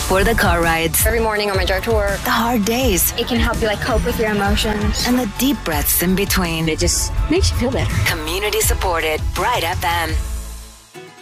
For the car rides, Every morning on my drive to work, the hard days, it can help you cope with your emotions. and the deep breaths in between. It just makes you feel better. Community supported Bright FM.